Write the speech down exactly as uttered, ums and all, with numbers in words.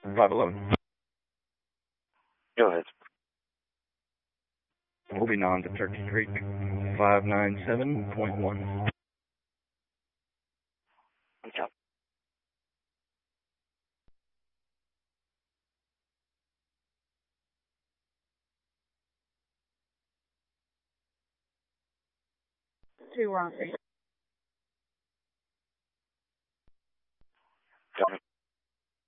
five eleven. Go ahead. Moving on to Turkey Creek, five nine seven point one. Okay. Two wrong things.